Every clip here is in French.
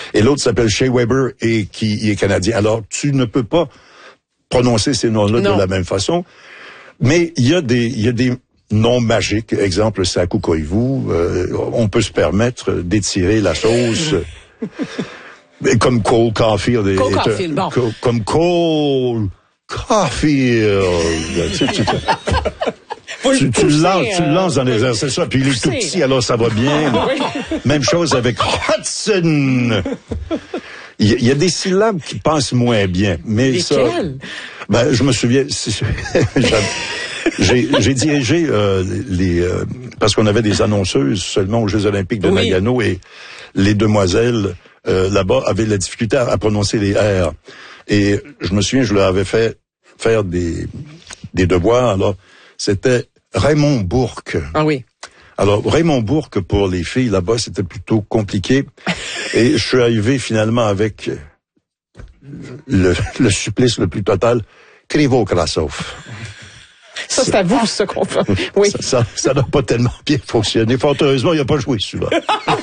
Et l'autre s'appelle Shea Weber et qui est canadien. Alors, tu ne peux pas prononcer ces noms-là de la même façon. Mais il y a des noms magiques. Exemple, Saku Koivu. On peut se permettre d'étirer la sauce. Comme Cole Caulfield. Cole Caulfield, bon. Comme Cole Caulfield. Tu le lances dans les airs, c'est ça. Puis il est tout petit, alors ça va bien. Même chose avec Hudson. Il y a des syllabes qui passent moins bien. Mais lesquelles? Ça, je me souviens, j'ai dirigé parce qu'on avait des annonceuses seulement aux Jeux Olympiques de Nagano et les demoiselles là-bas avaient la difficulté à prononcer les R. Et je me souviens, je leur avais fait faire des devoirs. Alors, c'était Raymond Bourque. Ah oui. Alors, Raymond Bourque, pour les filles, là-bas, c'était plutôt compliqué. Et je suis arrivé finalement avec le supplice le plus total, Krivo Krasov. Ça, c'est à vous, ce qu'on fait. Oui. Ça n'a pas tellement bien fonctionné. Fort heureusement, il n'a pas joué celui-là.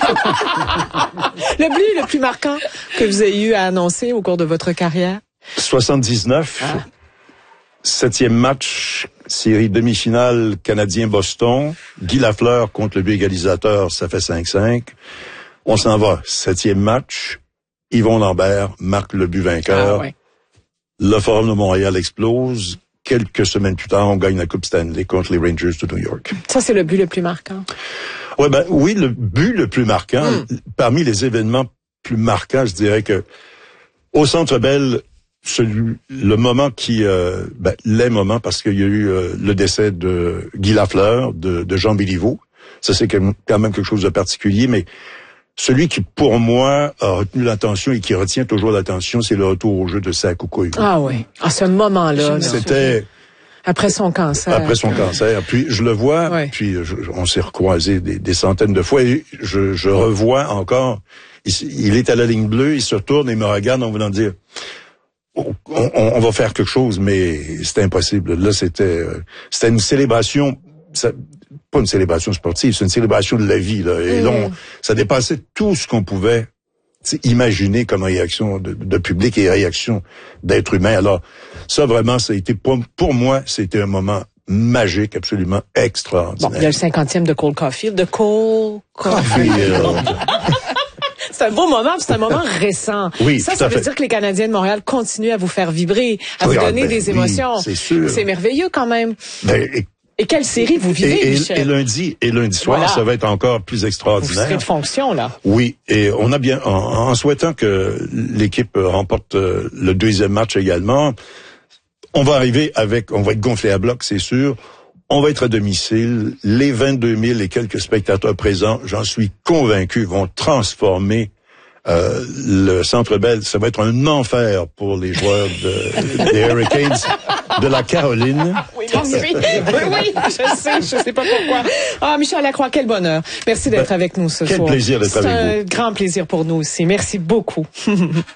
Le but le plus marquant que vous ayez eu à annoncer au cours de votre carrière? 79. 7e match, série demi-finale Canadien-Boston. Guy Lafleur contre le but égalisateur, ça fait 5-5. On s'en va. 7e match. Yvon Lambert marque le but vainqueur. Le Forum de Montréal explose. Quelques semaines plus tard, on gagne la Coupe Stanley contre les Rangers de New York. Ça, c'est le but le plus marquant. Oui, le but le plus marquant. Parmi les événements plus marquants, je dirais que au Centre Bell, le moment les moments, parce qu'il y a eu le décès de Guy Lafleur, de Jean Béliveau. Ça, c'est quand même quelque chose de particulier, mais celui qui, pour moi, a retenu l'attention et qui retient toujours l'attention, c'est le retour au jeu de Saku Koivu. Ah oui. À ce moment-là. C'était... Après son cancer. Après son cancer. Puis je le vois, puis on s'est recroisés des centaines de fois, et je revois encore, il est à la ligne bleue, il se retourne et me regarde en voulant dire... On va faire quelque chose, mais c'était impossible. Là, c'était une célébration, pas une célébration sportive, c'est une célébration de la vie. Là. Et là, ça dépassait tout ce qu'on pouvait imaginer comme réaction de public et réaction d'être humain. Alors, ça vraiment, ça a été pour moi, c'était un moment magique, absolument extraordinaire. Bon, il y a le 50e de Cole Caulfield. C'est un beau moment, c'est un moment récent. Oui, ça veut dire que les Canadiens de Montréal continuent à vous faire vibrer, à vous donner des émotions. C'est sûr. C'est merveilleux quand même. Et quelle série vous vivez, Michel? Et lundi soir, ça va être encore plus extraordinaire. Vous serez de fonction, là. Oui, et on a bien, en souhaitant que l'équipe remporte le deuxième match également, on va être gonflé à bloc, c'est sûr. On va être à domicile. Les 22 000 et quelques spectateurs présents, j'en suis convaincu, vont transformer le Centre Bell. Ça va être un enfer pour les joueurs des Hurricanes de la Caroline. Oui, je sais pas pourquoi. Ah, Michel Lacroix, quel bonheur. Merci d'être avec nous ce soir. Quel plaisir d'être avec vous. C'est un grand plaisir pour nous aussi. Merci beaucoup.